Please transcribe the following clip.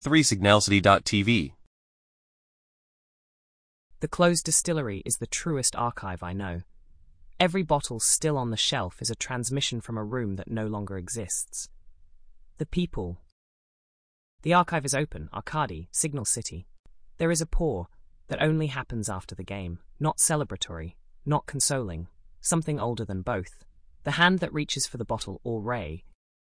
3signalcity.tv. The closed distillery is the truest archive I know. Every bottle still on the shelf is a transmission from a room that no longer exists. The people. The archive is open, Arcady, Signal City. There is a pour that only happens after the game, not celebratory, not consoling, something older than both. The hand that reaches for the bottle or ray